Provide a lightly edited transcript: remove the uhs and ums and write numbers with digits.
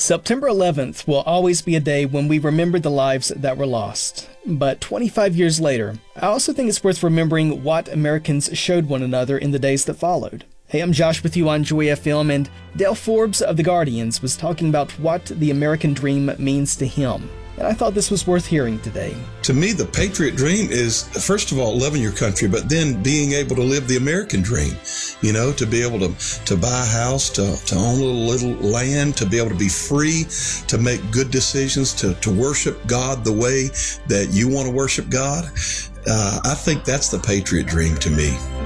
September 11th will always be a day when we remember the lives that were lost. But 25 years later, I also think it's worth remembering what Americans showed one another in the days that followed. Hey, I'm Josh with you on Joy FM, and Dale Forbes of The Guardians was talking about what the American dream means to him. And I thought this was worth hearing today. To me, the patriot dream is, first of all, loving your country, but then being able to live the American dream. You know, to be able to buy a house, to own a little land, to be able to be free, to make good decisions, to worship God the way that you want to worship God. I think that's the patriot dream to me.